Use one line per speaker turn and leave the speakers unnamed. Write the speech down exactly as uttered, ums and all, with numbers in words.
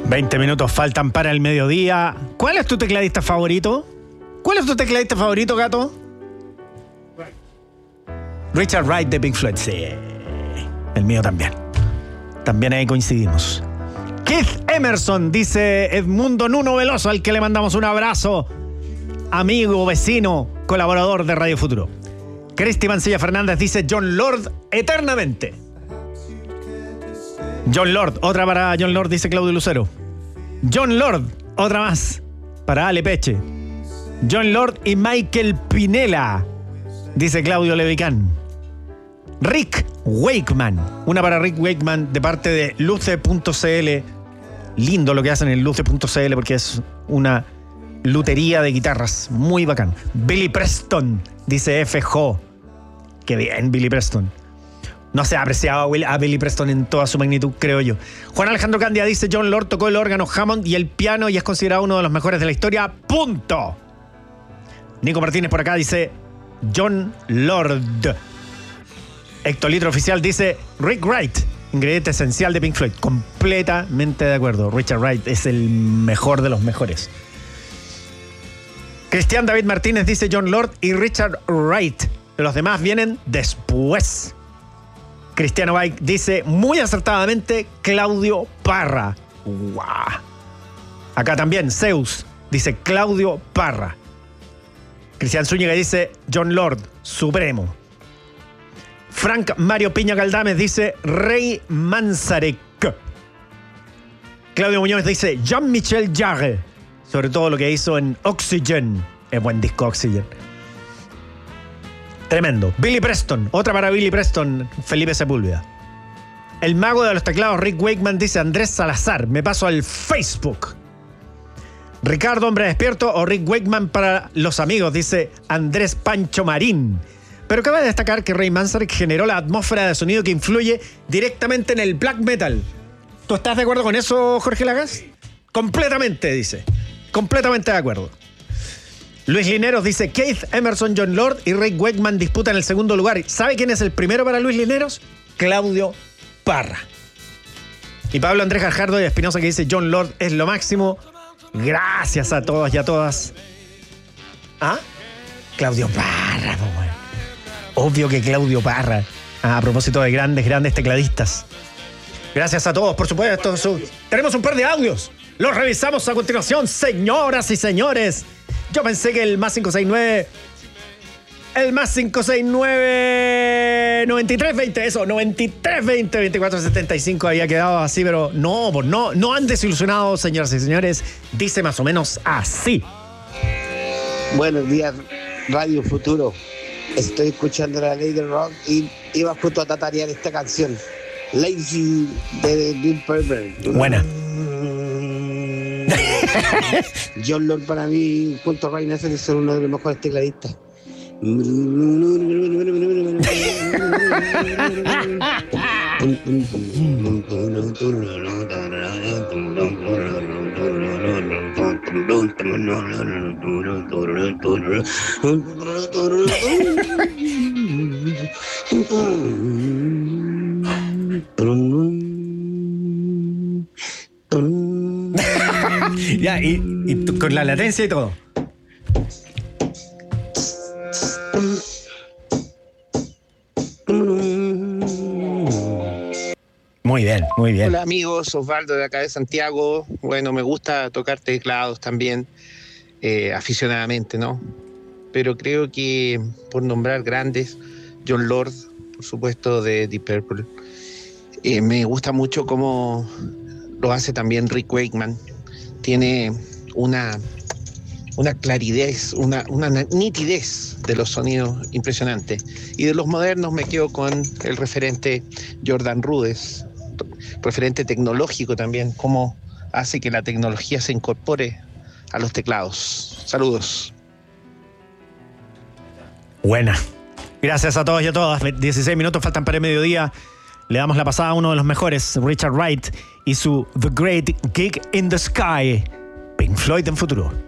veinte minutos faltan para el mediodía. ¿Cuál es tu tecladista favorito? ¿Cuál es tu tecladista favorito, gato? Richard Wright de Pink Floyd. Sí, el mío también. También ahí coincidimos. Keith Emerson, dice Edmundo Nuno Veloso, al que le mandamos un abrazo. Amigo, vecino, colaborador de Radio Futuro. Cristi Mancilla Fernández dice John Lord eternamente. John Lord, otra para John Lord, dice Claudio Lucero. John Lord, otra más para Ale Peche. John Lord y Michael Pinela, dice Claudio Levicán. Rick Wakeman, una para Rick Wakeman de parte de luce punto c l. Lindo lo que hacen en luce punto c l porque es una lutería de guitarras muy bacán. Billy Preston, dice F. Jo. Qué bien, Billy Preston. No se ha apreciado a, Will, a Billy Preston en toda su magnitud, creo yo. Juan Alejandro Candia dice John Lord tocó el órgano Hammond y el piano y es considerado uno de los mejores de la historia. Punto. Nico Martínez por acá dice John Lord. Héctor Litro Oficial dice Rick Wright, ingrediente esencial de Pink Floyd. Completamente de acuerdo. Richard Wright es el mejor de los mejores. Cristian David Martínez dice John Lord y Richard Wright. Los demás vienen después. Cristiano Bike dice muy acertadamente Claudio Parra. ¡Guau! Acá también Zeus dice Claudio Parra. Cristian Zúñiga dice John Lord, supremo. Frank Mario Piña Galdames dice Ray Manzarek. Claudio Muñoz dice Jean-Michel Jarre, sobre todo lo que hizo en Oxygen. Es buen disco Oxygen. Tremendo. Billy Preston, otra para Billy Preston, Felipe Sepúlveda. El mago de los teclados Rick Wakeman dice Andrés Salazar. Me paso al Facebook. Ricardo Hombre Despierto o Rick Wakeman para los amigos, dice Andrés Pancho Marín. Pero cabe destacar que Ray Manzarek generó la atmósfera de sonido que influye directamente en el black metal. ¿Tú estás de acuerdo con eso, Jorge Lagas? Completamente, dice. Completamente de acuerdo. Luis Lineros dice Keith Emerson, John Lord y Rick Wakeman disputan el segundo lugar. ¿Sabe quién es el primero para Luis Lineros? Claudio Parra. Y Pablo Andrés Gajardo y Espinosa que dice John Lord es lo máximo. Gracias a todos y a todas. ¿Ah? Claudio Parra, po, bueno. Obvio que Claudio Parra. Ah, a propósito de grandes, grandes tecladistas. Gracias a todos, por supuesto. Su... Tenemos un par de audios. Los revisamos a continuación, señoras y señores. Yo pensé que el más cinco seis nueve... El más cinco seis nueve... noventa y tres veinte, eso, noventa y tres veinte, veinticuatro setenta y cinco había quedado así, pero no, no, no han desilusionado, señoras y señores. Dice más o menos así.
Buenos días, Radio Futuro. Estoy escuchando la ley del rock y iba justo a tatarear esta canción. Lazy de Deep Purple.
Buena.
John Lord para mí, junto a Ray Manzarek, es uno de los mejores tecladistas.
Ya, y, y tú, con la latencia y todo. Muy bien, muy bien.
Hola amigos, Osvaldo de acá de Santiago. Bueno, me gusta tocar teclados también, eh, aficionadamente, ¿no? Pero creo que, por nombrar grandes, John Lord, por supuesto, de Deep Purple. Eh, me gusta mucho cómo lo hace también Rick Wakeman. Tiene una, una claridad, una, una nitidez de los sonidos impresionante. Y de los modernos me quedo con el referente Jordan Rudess, referente tecnológico también, cómo hace que la tecnología se incorpore a los teclados. Saludos.
Buena. Gracias a todos y a todas. dieciséis minutos faltan para el mediodía. Le damos la pasada a uno de los mejores, Richard Wright, y su The Great Gig in the Sky. Pink Floyd en Futuro.